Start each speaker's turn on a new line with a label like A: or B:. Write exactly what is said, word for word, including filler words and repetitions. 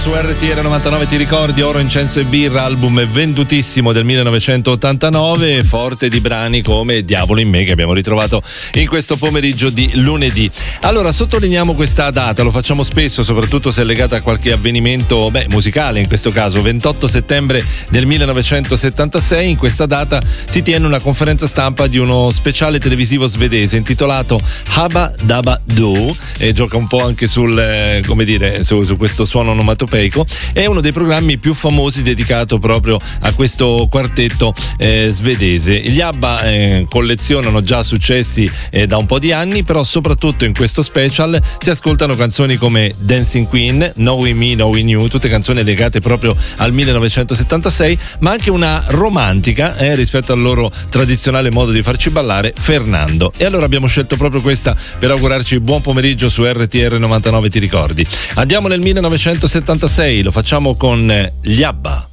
A: Su R T R novantanove ti ricordi Oro, Incenso e Birra, album vendutissimo del millenovecentottantanove, forte di brani come Diavolo in me, che abbiamo ritrovato in questo pomeriggio di lunedì. Allora, sottolineiamo questa data, lo facciamo spesso, soprattutto se è legata a qualche avvenimento beh, musicale, in questo caso ventotto settembre del millenovecentosettantasei. In questa data si tiene una conferenza stampa di uno speciale televisivo svedese intitolato Habba Dabba Doo, e gioca un po' anche sul eh, come dire su, su questo suono onomatopeico. È uno dei programmi più famosi dedicato proprio a questo quartetto eh, svedese. Gli ABBA eh, collezionano già successi eh, da un po' di anni, però soprattutto in questo special si ascoltano canzoni come Dancing Queen, Knowing Me, Knowing You, tutte canzoni legate proprio al millenovecentosettantasei, ma anche una romantica eh, rispetto al loro tradizionale modo di farci ballare, Fernando. E allora abbiamo scelto proprio questa per augurarci buon pomeriggio su R T R novantanove ti ricordi. Andiamo nel millenovecentosettantasei, lo facciamo con gli ABBA.